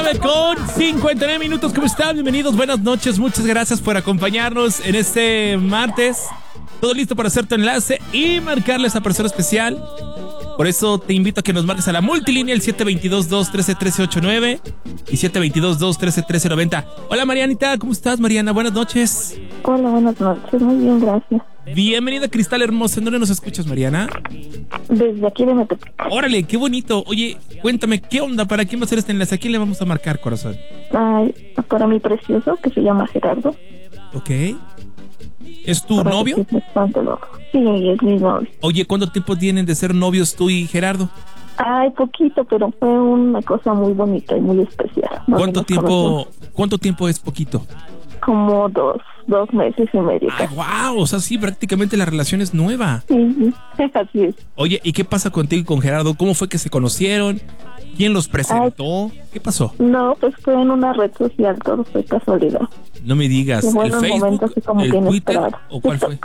9:59. ¿Cómo están? Bienvenidos, buenas noches. Muchas gracias por acompañarnos en este martes. Todo listo para hacer tu enlace y marcarle a esa persona especial. Por eso te invito a que nos marques a la multilínea, el 722-213-1389 y 722-213-1390. Hola Marianita, ¿cómo estás, Mariana? Buenas noches. Hola, buenas noches. Muy bien, gracias. Bienvenida, Cristal Hermosa. ¿En dónde nos escuchas, Mariana? Desde aquí de Metepec. Órale, qué bonito. Oye, cuéntame, ¿qué onda? ¿Para quién va a ser este enlace? ¿A quién le vamos a marcar, corazón? Ay, para mi precioso, que se llama Gerardo. Ok. ¿Es tu novio? Sí, es mi novio. Oye, ¿cuánto tiempo tienen de ser novios tú y Gerardo? Ay, poquito, pero fue una cosa muy bonita y muy especial. ¿Cuánto tiempo es poquito? Como dos meses y medio. ¡Ay, wow! O sea, sí, prácticamente la relación es nueva. Sí, así es. Oye, ¿y qué pasa contigo y con Gerardo? ¿Cómo fue que se conocieron? ¿Quién los presentó? ¿Qué pasó? No, pues fue en una red social, todo fue casualidad. No me digas, ¿el Facebook, el Twitter o cuál fue?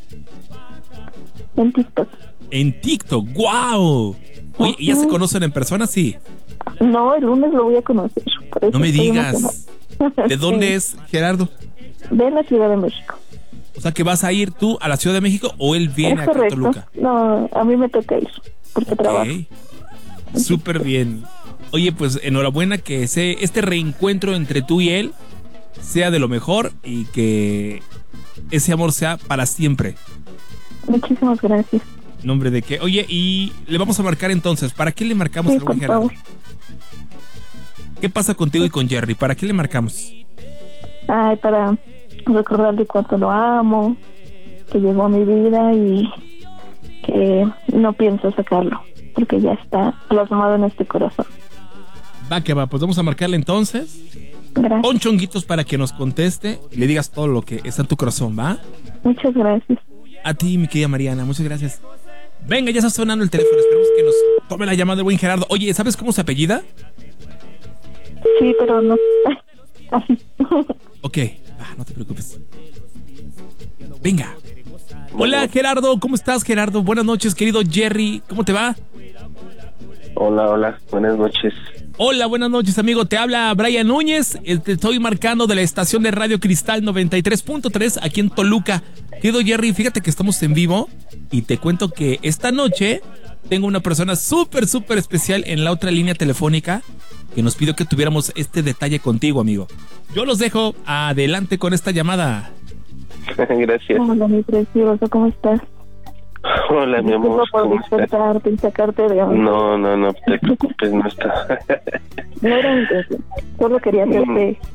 En TikTok. En TikTok, ¡wow! Oye, ¿y ya se conocen en persona? Sí. No, el lunes lo voy a conocer. No me digas. ¿De dónde es Gerardo? De la Ciudad de México. O sea, ¿que vas a ir tú a la Ciudad de México o él viene a Toluca? No, a mí me toca ir, porque trabajo. Súper bien. Oye, pues enhorabuena que este reencuentro entre tú y él sea de lo mejor y que ese amor sea para siempre. Muchísimas gracias. Nombre de qué. Oye, y le vamos a marcar entonces. ¿Para qué le marcamos al buen Gerardo? ¿Qué pasa contigo y con Jerry? ¿Para qué le marcamos? Ay, para recordarle cuánto lo amo, que llegó a mi vida y que no pienso sacarlo, porque ya está plasmado en este corazón. Va que va, pues vamos a marcarle entonces. Gracias. Pon chonguitos para que nos conteste y le digas todo lo que está en tu corazón, ¿va? Muchas gracias. A ti, mi querida Mariana, muchas gracias. Venga, ya está sonando el teléfono, esperemos que nos tome la llamada del buen Gerardo. Oye, ¿sabes cómo se apellida? Sí, pero no. Así. Ok, no te preocupes. Venga. Hola, Gerardo, ¿cómo estás, Gerardo? Buenas noches, querido Jerry, ¿cómo te va? Hola, buenas noches. Hola, buenas noches, amigo. Te habla Brian Núñez. Te estoy marcando de la estación de Radio Cristal 93.3 aquí en Toluca. Querido Jerry, fíjate que estamos en vivo y te cuento que esta noche tengo una persona súper especial en la otra línea telefónica que nos pidió que tuviéramos este detalle contigo, amigo. Yo los dejo adelante con esta llamada. Gracias. Hola, mi precioso, ¿cómo estás? Hola, mi amor. Por despertarte y sacarte de onda. No te preocupes, no está. No era intención. Solo quería hacerte